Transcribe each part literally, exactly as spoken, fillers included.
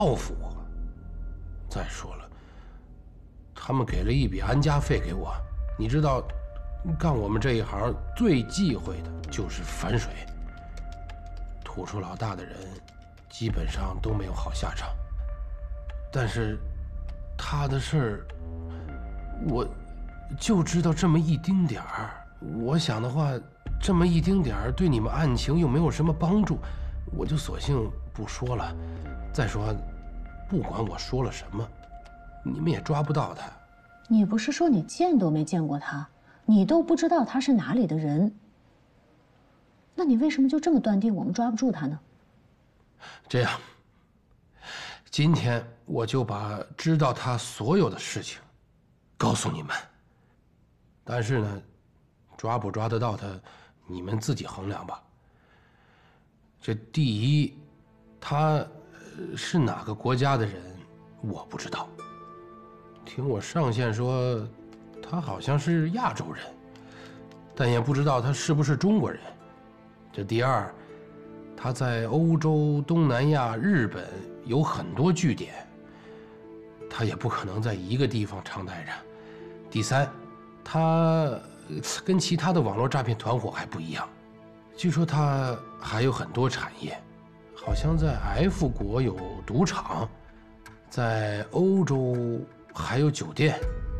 报复我。再说了，他们给了一笔安家费给我，你知道，干我们这一行最忌讳的就是反水。吐出老大的人，基本上都没有好下场。但是，他的事儿，我就知道这么一丁点儿。我想的话，这么一丁点儿对你们案情又没有什么帮助，我就索性不说了。再说，不管我说了什么，你们也抓不到他。 你不是说你见都没见过他，你都不知道他是哪里的人，那你为什么就这么断定我们抓不住他呢？ 这样，今天我就把知道他所有的事情告诉你们。但是呢，抓不抓得到他，你们自己衡量吧。这第一，他是哪个国家的人，我不知道。听我上线说，他好像是亚洲人，但也不知道他是不是中国人。这第二，他在欧洲、东南亚、日本有很多据点，他也不可能在一个地方常待着。第三，他跟其他的网络诈骗团伙还不一样，据说他还有很多产业，好像在 F 国有赌场，在欧洲还有酒店。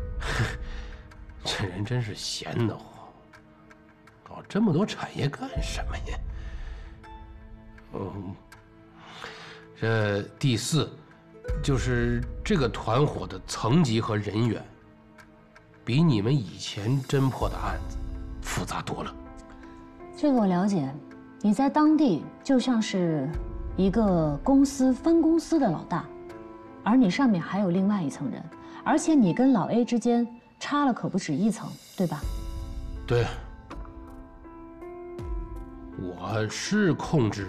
这人真是闲得慌，搞这么多产业干什么呀？嗯，这第四，就是这个团伙的层级和人员，比你们以前侦破的案子复杂多了。 这个我了解，你在当地就像是一个公司分公司的老大，而你上面还有另外一层人，而且你跟老 A 之间差了可不止一层，对吧？ 对，我是控制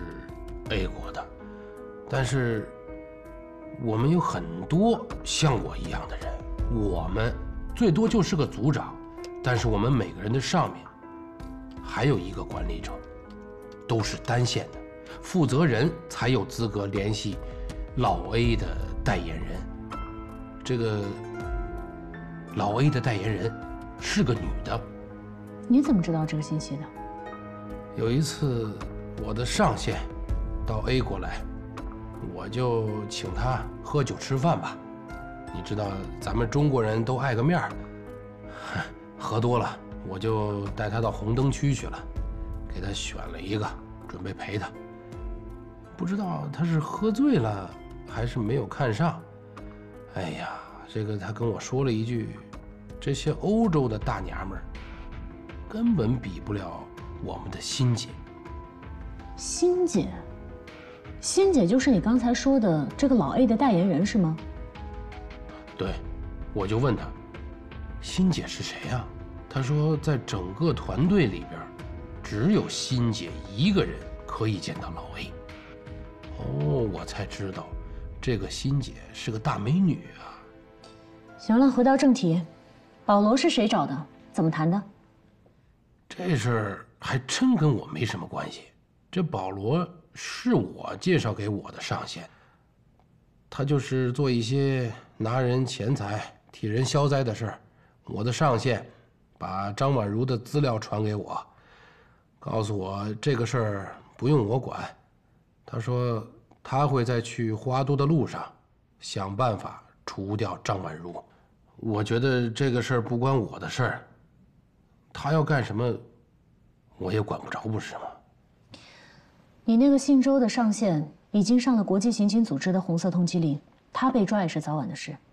A 国的，但是我们有很多像我一样的人，我们最多就是个组长，但是我们每个人的上面还有一个管理者，都是单线的，负责人才有资格联系老 A 的代言人。这个老 A 的代言人是个女的。 你怎么知道这个信息的？ 有一次我的上线到 A 国来，我就请他喝酒吃饭吧。你知道咱们中国人都爱个面儿，喝多了我就带他到红灯区去了，给他选了一个，准备陪他。不知道他是喝醉了还是没有看上。哎呀，这个他跟我说了一句，这些欧洲的大娘们儿根本比不了我们的欣姐。 欣姐，欣姐就是你刚才说的这个老 A 的代言人是吗？ 对，我就问他，欣姐是谁呀？他说在整个团队里边，只有欣姐一个人可以见到老 A。哦，我才知道，这个欣姐是个大美女啊。 行了，回到正题，保罗是谁找的？怎么谈的？ 这事儿还真跟我没什么关系。这保罗是我介绍给我的上线，他就是做一些拿人钱财、替人消灾的事儿。我的上线把张婉如的资料传给我，告诉我这个事儿不用我管。他说他会在去华都的路上想办法除掉张婉如。我觉得这个事儿不关我的事儿，他要干什么，我也管不着，不是吗？ 你那个姓周的上线已经上了国际刑警组织的红色通缉令，他被抓也是早晚的事。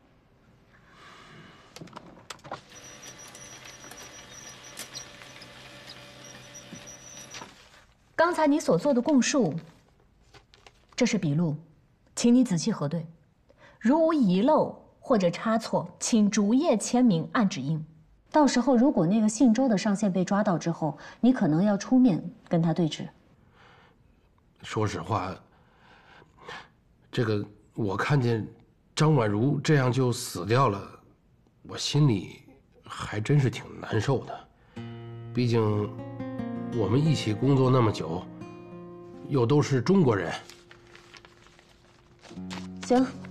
刚才你所做的供述，这是笔录，请你仔细核对，如无遗漏或者差错，请逐页签名按指印。到时候如果那个姓周的上线被抓到之后，你可能要出面跟他对质。 说实话，这个我看见张婉如这样就死掉了，我心里还真是挺难受的。毕竟我们一起工作那么久，又都是中国人。 行。